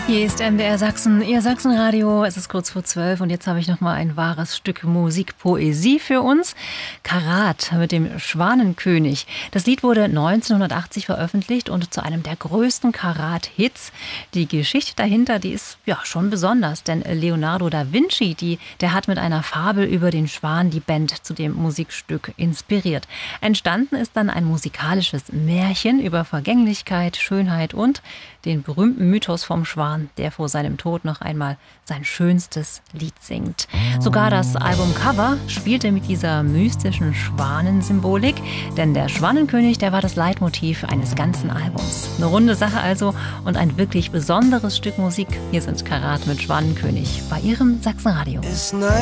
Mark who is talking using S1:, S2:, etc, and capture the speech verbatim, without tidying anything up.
S1: Hier ist M D R Sachsen, Ihr Sachsenradio. Es ist kurz vor zwölf und jetzt habe ich noch mal ein wahres Stück Musikpoesie für uns. Karat mit dem Schwanenkönig. Das Lied wurde neunzehnhundertachtzig veröffentlicht und zu einem der größten Karat-Hits. Die Geschichte dahinter, die ist ja schon besonders, denn Leonardo da Vinci, die, der hat mit einer Fabel über den Schwan die Band zu dem Musikstück inspiriert. Entstanden ist dann ein musikalisches Märchen über Vergänglichkeit, Schönheit und den berühmten Mythos vom Schwan, der vor seinem Tod noch einmal sein schönstes Lied singt. Sogar das Albumcover spielte mit dieser mystischen Schwanensymbolik, denn der Schwanenkönig, der war das Leitmotiv eines ganzen Albums. Eine runde Sache also und ein wirklich besonderes Stück Musik. Hier sind Karat mit Schwanenkönig bei Ihrem Sachsenradio.